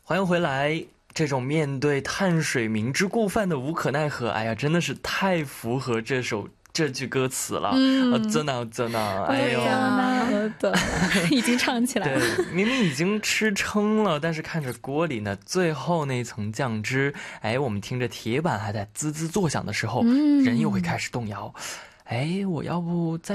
欢迎回来。这种面对碳水明知故犯的无可奈何，哎呀，真的是太符合这句歌词了。真的，哎呦， 已经唱起来了。 对，明明已经吃撑了，但是看着锅里呢最后那层酱汁，哎，我们听着铁板还在滋滋作响的时候，人又会开始动摇。哎，我要不再